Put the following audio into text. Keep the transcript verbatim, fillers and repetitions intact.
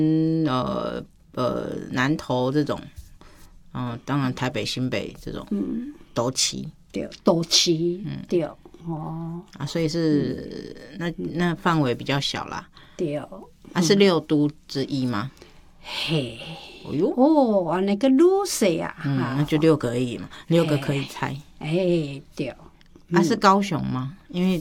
呃呃南投这种，嗯、呃，当然台北、新北这种，嗯，都齐， 对，都齐，嗯，对，哦， 啊，所以是、嗯、那那范围比较小啦， 对， 啊，是六都之一吗？ 嘿， 哦哟， 哦，那个露水啊， 嗯，那就六个而已嘛，六个可以猜。 哎，对， 啊，是高雄吗？因为